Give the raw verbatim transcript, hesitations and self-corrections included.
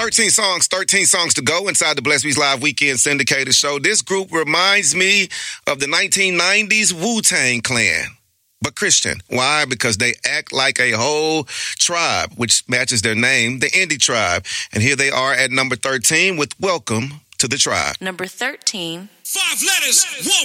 thirteen songs, thirteen songs to go inside the Bless Beats Live Weekend Syndicated Show. This group reminds me of the nineteen nineties Wu-Tang Clan. But Christian. Why? Because they act like a whole tribe, which matches their name, the Indie Tribe. And here they are at number thirteen with Welcome to the Tribe. Number thirteen. Five letters, one